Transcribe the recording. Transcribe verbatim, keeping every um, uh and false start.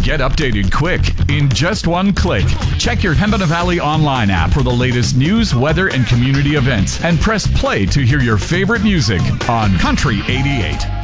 Get updated quick in just one click. Check your Pembina Valley online app for the latest news, weather, and community events. And press play to hear your favorite music on Country eighty-eight.